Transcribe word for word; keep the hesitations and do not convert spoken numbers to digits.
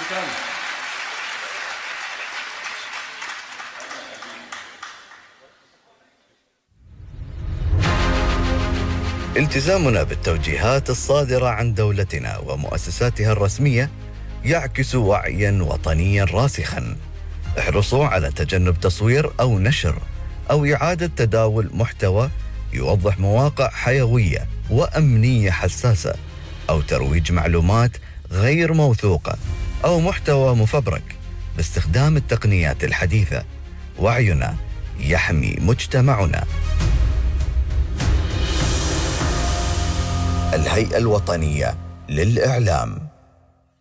شكرا. التزامنا بالتوجيهات الصادرة عن دولتنا ومؤسساتها الرسمية يعكس وعيا وطنيا راسخا. احرصوا على تجنب تصوير أو نشر أو إعادة تداول محتوى يوضح مواقع حيوية وأمنية حساسة، أو ترويج معلومات غير موثوقة أو محتوى مفبرك باستخدام التقنيات الحديثة. وعينا يحمي مجتمعنا. الهيئة الوطنية للإعلام.